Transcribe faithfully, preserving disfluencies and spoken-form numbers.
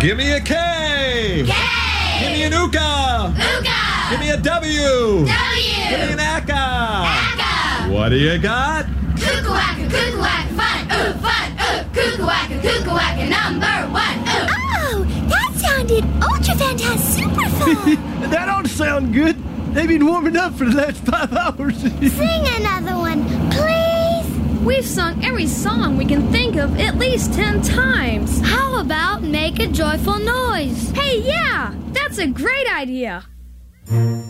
Give me a K. K. Give me an Ooka. Ooka. Give me a W. W. Give me an Aka. Aka. What do you got? Cuckoo-wacka, cuckoo-wacka, fun, ooh, fun, ooh. Cuckoo-wacka, cuckoo-wacka, number one, ooh. Oh, that sounded ultra-fantastic, super fun. That ought to sound good. They've been warming up for the last five hours. Sing another one, please. We've sung every song we can think of at least ten times. How about make a joyful noise? Hey, yeah, that's a great idea.